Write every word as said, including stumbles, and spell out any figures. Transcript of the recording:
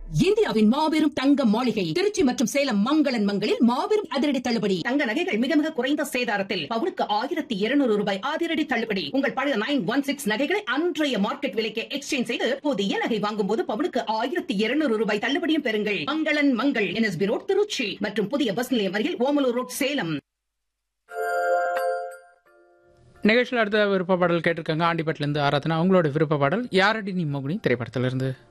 இந்தியாவின் மாபெரும் தங்க மாளிகை திருச்சி மற்றும் சேலம் மங்களன் மங்களில் மாபெரும் அதிரடி தள்ளுபடி. தங்க நகைகள் மிக மிக குறைந்த சேதாரத்தில் பவுனுக்கு ஆயிரத்தி இருநூறு ரூபாய் அதிரடி தள்ளுபடி. உங்கள் பழைய நைன் ஒன் சிக்ஸ் நகைகளை அன்றைய மார்க்கெட் விலைக்கு எக்ஸ்சேஞ்ச் செய்து புதிய நகை வாங்கும் போது பவுனுக்கு ஆயிரத்தி இருநூறு ரூபாய் தள்ளுபடியும் பெறுங்கள். மங்களன் மங்கள் என்எஸ்பி ரோட் திருச்சி மற்றும் புதிய பஸ் நிலையம் அருகில் ஓமலூர் ரோட் சேலம். நிகழ்ச்சியில் அடுத்த விருப்ப பாடல் கேட்டிருக்காங்க ஆண்டிப்பட்டிலேருந்து ஆராதனா. அவங்களோட விருப்ப பாடல் யாரடி நீ மோகினி திரைப்படத்திலிருந்து.